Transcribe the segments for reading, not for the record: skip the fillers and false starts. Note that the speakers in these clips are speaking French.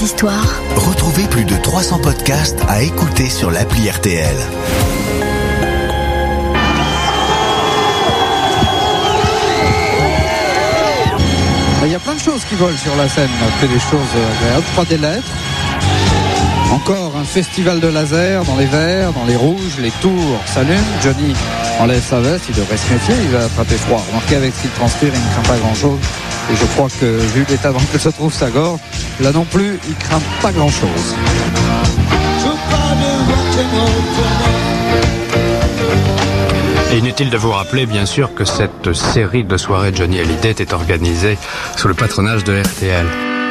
histoires. Retrouvez plus de 300 podcasts à écouter sur l'appli RTL. Il y a plein de choses qui volent sur la scène, que des choses agréables, pas des lettres. Encore un festival de laser dans les verts, dans les rouges, les tours s'allument. Johnny enlève sa veste, il devrait se méfier, il va attraper froid. Remarquez, avec ce qu'il transpire, il ne craint pas grand-chose. Et je crois que, vu l'état dans lequel se trouve sa gorge, là non plus, il ne craint pas grand-chose. Et inutile de vous rappeler, bien sûr, que cette série de soirées Johnny Hallyday est organisée sous le patronage de RTL.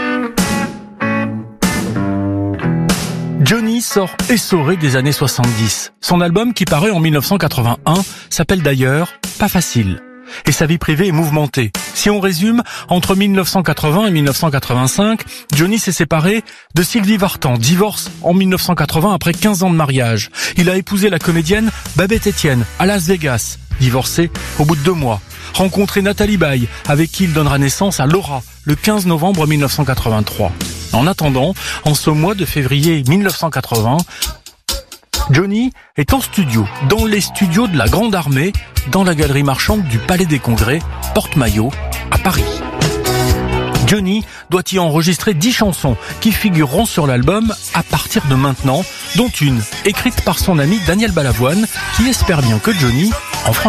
Johnny sort essoré des années 70. Son album, qui paraît en 1981, s'appelle d'ailleurs « Pas facile ». Et sa vie privée est mouvementée. Si on résume, entre 1980 et 1985, Johnny s'est séparé de Sylvie Vartan, divorce en 1980 après 15 ans de mariage. Il a épousé la comédienne Babette Etienne à Las Vegas, divorcé au bout de 2 mois. Rencontré Nathalie Baye, avec qui il donnera naissance à Laura, le 15 novembre 1983. En attendant, en ce mois de février 1980, Johnny est en studio, dans les studios de la Grande Armée, dans la galerie marchande du Palais des Congrès, Porte-Maillot, à Paris. Johnny doit y enregistrer 10 chansons qui figureront sur l'album à partir de maintenant, dont une écrite par son ami Daniel Balavoine, qui espère bien que Johnny en fera